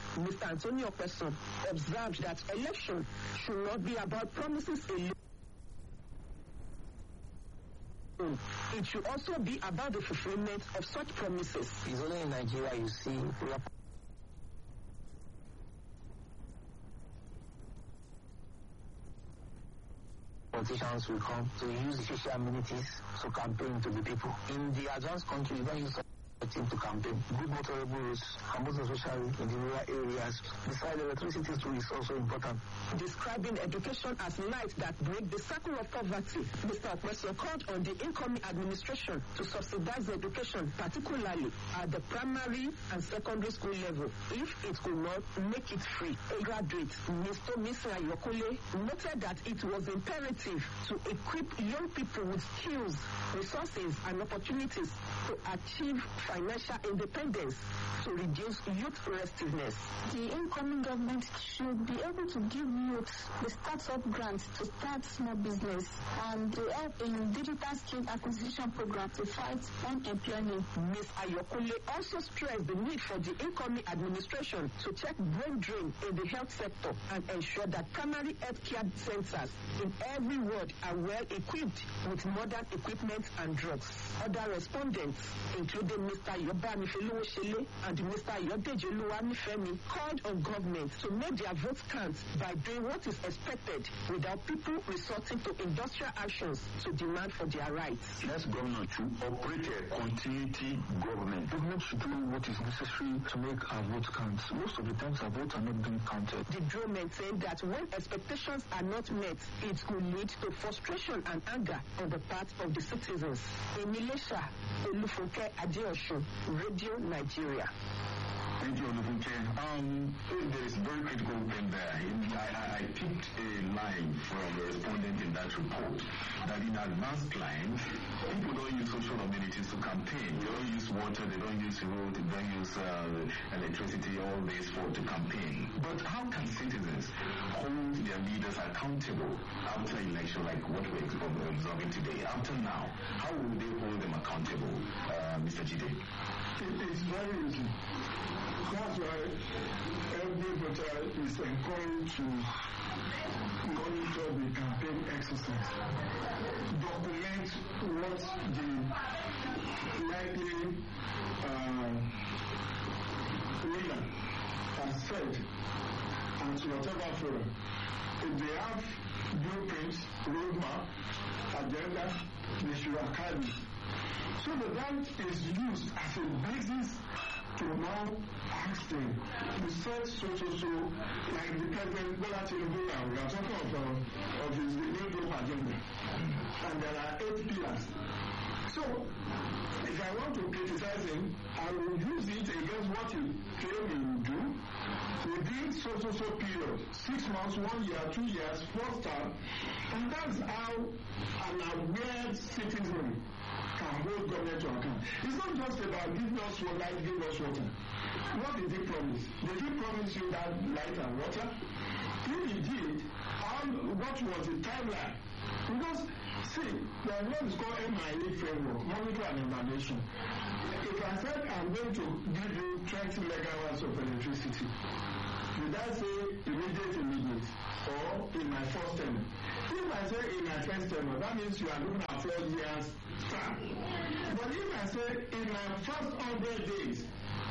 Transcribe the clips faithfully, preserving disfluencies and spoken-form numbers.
Mister Antonio Okpeson observed that election should not be about promises alone. It should also be about the fulfillment of such promises. It's only in Nigeria you see politicians will come to use the social amenities to campaign to the people. In the advanced country, you don't use to campaign. Good motorable roads and most especially in the rural areas. Besides, electricity too is also important. Describing education as light that break the circle of poverty, Mister Okpeson called on the incoming administration to subsidize education, particularly at the primary and secondary school level, if it could not make it free. A graduate, Mister Mister Ayokole, noted that it was imperative to equip young people with skills, resources, and opportunities to achieve financial independence to reduce youth restiveness. The incoming government should be able to give youth the start-up grants to start small business and to help in digital skill acquisition program to fight unemployment. Miz Ayokole also stressed the need for the incoming administration to check brain drain in the health sector and ensure that primary health care centers in every ward are well equipped with modern equipment and drugs. Other respondents, including Mister Yobami Feluoshele and Mister Yodeji Oluwanifemi, called on government to make their votes count by doing what is expected without people resorting to industrial actions to demand for their rights. Yes, government should operate a continuity government. Government should do what is necessary to make our votes count. Most of the times our votes are not being counted. The Dro maintained that when expectations are not met, it could lead to frustration and anger on the part of the citizens. In Ilesha, Olufunke Adeosun, Radio Nigeria. Thank you, Olufunke. Um, there is a very critical thing there. I, I, I picked a line from the respondent in that report that in advanced clients, people don't use social amenities to campaign. They don't use water, they don't use road, they don't use uh, electricity, all this for to campaign. But how can citizens hold their leaders accountable after election, like what we're observing today? After now, how will they hold them accountable, uh, Mister Jide? It is very easy. That's why every voter is encouraged to monitor the campaign exercise, document what the likely uh, winner has said at whatever forum. If they have blueprints, roadmap, agenda, they should archive it. So that that is used as a basis to now ask them to set so so so like the president Bola Tinubu now we are talking of uh, of his new group agenda, and there are eight pillars. So if I want to criticize him, I will use it against what he claimed he will do within so so so period, six months, one year, two years, four stars, and that's how an aware citizen can hold government to account. It's not just about giving us water, give us water. What did he promise? Did he promise you that light and water? If he did, how, what was the timeline? Because, see, there is what is called M I A framework, monitor and evaluation. If I said I'm going to give you twenty megawatts of electricity, did I say immediate, immediate, or in my first term? If I say in my first term, that means you are looking at four years time. But if I say in my first hundred days,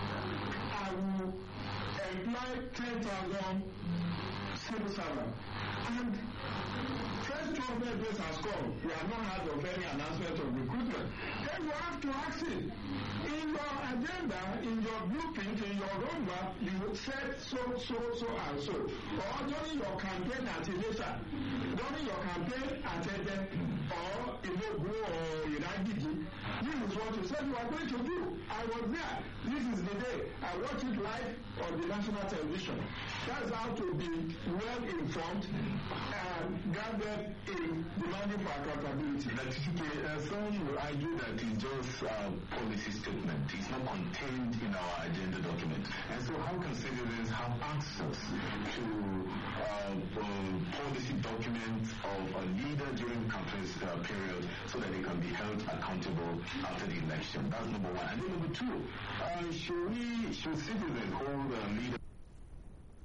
I will employ ten thousand civil servants, and first two hundred days has come, we have not heard of any announcement of recruitment, then you have to ask it. In your agenda, in your blueprint, in your roadmap, you said so, so, so, and so. Or during your campaign at Ilesha, during your campaign at Ede, or Ilogo or Iragidi, this is what you said you are going to do. I was there. This is the day. I watched it live on the national television. That's how to be well informed and gathered in demanding for accountability. Uh, some will argue that it's just a policy statement. It's not contained in our agenda document. And so how can citizens have access to uh, uh, policy documents of a leader during the campaign uh, period so that they can be held accountable after the election? That's number one. And then number two, uh, should we, should citizens hold uh,